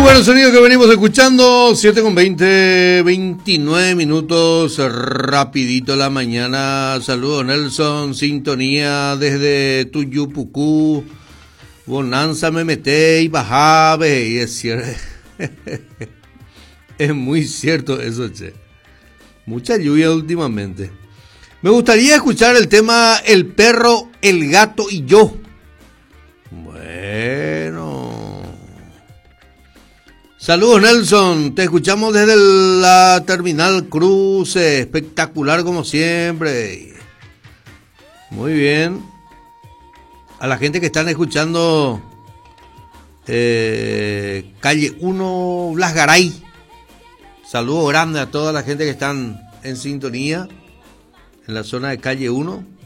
buenos sonidos que venimos escuchando, 7:20, 29 minutos, rapidito la mañana. Saludos Nelson, sintonía desde Tuyupucú, Bonanza me meté y bajave, y es cierto, es muy cierto eso, che. Mucha lluvia últimamente. Me gustaría escuchar el tema El perro, el gato y yo. Bueno. Saludos Nelson, te escuchamos desde la Terminal Cruce, espectacular como siempre. Muy bien. A la gente que están escuchando Calle 1 Blas Garay. Saludos grande a toda la gente que están en sintonía en la zona de Calle 1.